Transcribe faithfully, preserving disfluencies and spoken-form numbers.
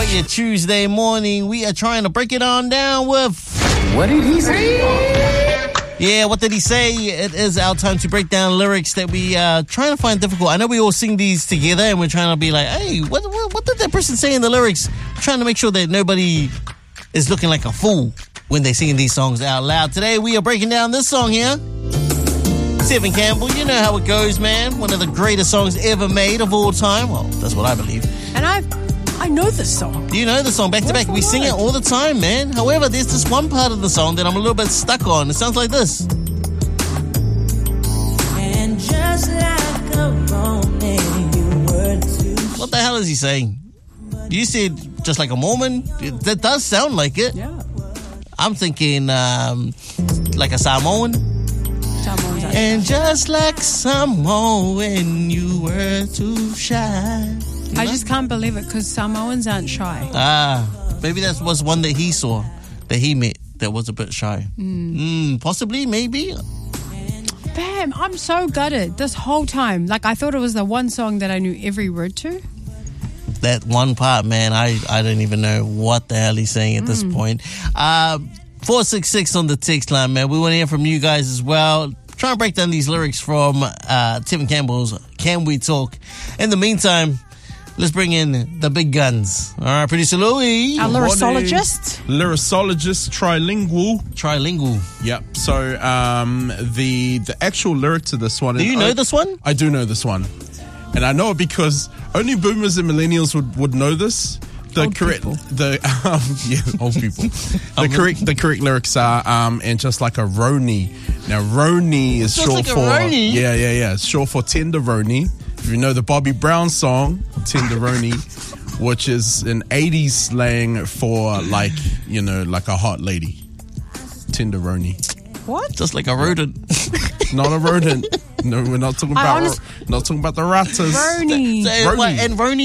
on your Tuesday morning. We are trying to break it on down with... What did he say? Yeah, what did he say? It is our time to break down lyrics that we are trying to find difficult. I know we all sing these together and we're trying to be like, hey, what, what, what did that person say in the lyrics? We're trying to make sure that nobody is looking like a fool when they're singing these songs out loud. Today, we are breaking down this song here. Tevin Campbell, you know how it goes, man. One of the greatest songs ever made of all time. Well, that's what I believe. And I I know this song. You know the song back to back. We sing it all the time, man. However, there's this one part of the song that I'm a little bit stuck on. It sounds like this. And just like a Roman, you were too. What the hell is he saying? You said just like a Mormon? That does sound like it. Yeah. I'm thinking um, like a Samoan. Samoans. And just like Samoan, you were too shy. You I know? just can't believe it because Samoans aren't shy. Ah, maybe that was one that he saw, that he met, that was a bit shy. Mm. Mm, possibly, maybe. Bam, I'm so gutted this whole time. Like, I thought it was the one song that I knew every word to. That one part, man, I, I don't even know what the hell he's saying at mm. this point. Uh, four six six on the text line, man. We want to hear from you guys as well. Try and break down these lyrics from uh, Tevin Campbell's Can We Talk? In the meantime, let's bring in the big guns. All right, producer Louie. Our lyricologist. Lyricologist, trilingual. Trilingual. Yep. So um, the the actual lyric to this one. Do you know I, this one? I do know this one. And I know it because only boomers and millennials would, would know this. The old correct, people. the um, yeah, old people. The correct, the correct lyrics are um, and just like a Roni. Now Roni is Just short like a for Roni? yeah, yeah, yeah. It's short for tenderoni. If you know the Bobby Brown song Tenderoni, which is an eighties slang for like you know like a hot lady. Tenderoni. What? Just like a rodent. Not a rodent. No, we're not talking I about honest- not talking about the ratters. Roni. So, Roni. what, and Roni